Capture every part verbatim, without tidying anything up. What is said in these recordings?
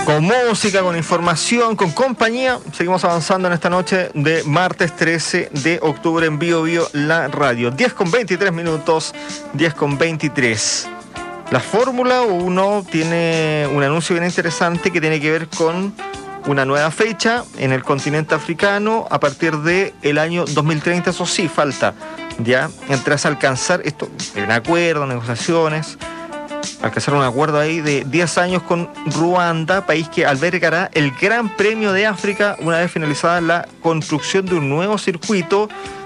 Con música, con información, con compañía. Seguimos avanzando en esta noche de martes trece de octubre en Bio Bio La Radio. diez con veintitrés minutos, diez con veintitrés. La Fórmula uno tiene un anuncio bien interesante que tiene que ver con una nueva fecha en el continente africano a partir del año dos mil treinta. Eso sí, falta ya entras a alcanzar esto, en acuerdo, negociaciones, alcanzar un acuerdo ahí de diez años con Ruanda, país que albergará el Gran Premio de África una vez finalizada la construcción de un nuevo circuito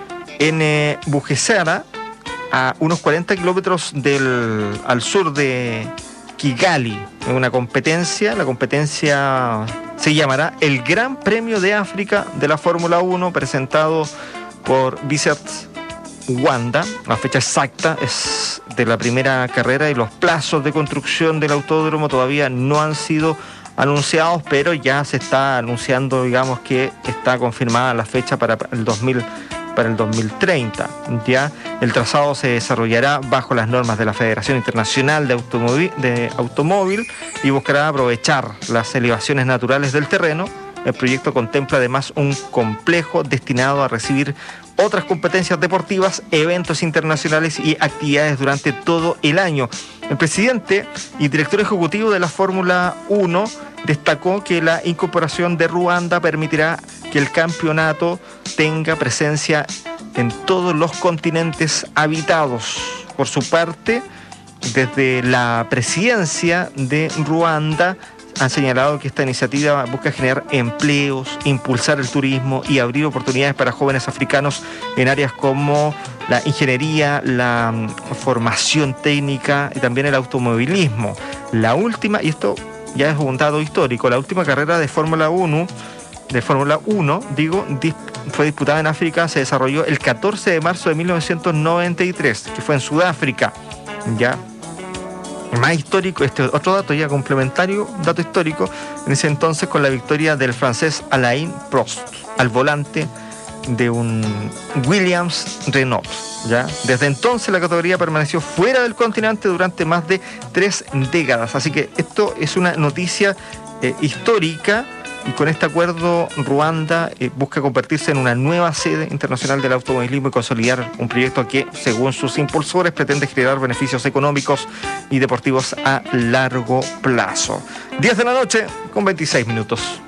en eh, Bugesera, a unos cuarenta kilómetros del, al sur de Kigali. En una competencia, la competencia se llamará el Gran Premio de África de la Fórmula uno, presentado por Visit Rwanda. La fecha exacta es de la primera carrera y los plazos de construcción del autódromo todavía no han sido anunciados, pero ya se está anunciando, digamos, que está confirmada la fecha para el dos mil, para el dos mil treinta. Ya el trazado se desarrollará bajo las normas de la Federación Internacional de Automóvil, de Automóvil y buscará aprovechar las elevaciones naturales del terreno. El proyecto contempla además un complejo destinado a recibir otras competencias deportivas, eventos internacionales y actividades durante todo el año. El presidente y director ejecutivo de la Fórmula uno destacó que la incorporación de Ruanda permitirá que el campeonato tenga presencia en todos los continentes habitados. Por su parte, desde la presidencia de Ruanda han señalado que esta iniciativa busca generar empleos, impulsar el turismo y abrir oportunidades para jóvenes africanos en áreas como la ingeniería, la formación técnica y también el automovilismo. La última, y esto ya es un dato histórico, la última carrera de Fórmula uno, de Fórmula uno, digo, fue disputada en África, se desarrolló el catorce de marzo de mil novecientos noventa y tres, que fue en Sudáfrica, ya. Más histórico, este otro dato ya complementario, dato histórico, en ese entonces con la victoria del francés Alain Prost al volante de un Williams Renault, ¿ya? Desde entonces la categoría permaneció fuera del continente durante más de tres décadas, así que esto es una noticia eh, histórica. Y con este acuerdo, Ruanda eh, busca convertirse en una nueva sede internacional del automovilismo y consolidar un proyecto que, según sus impulsores, pretende generar beneficios económicos y deportivos a largo plazo. diez de la noche con veintiséis minutos.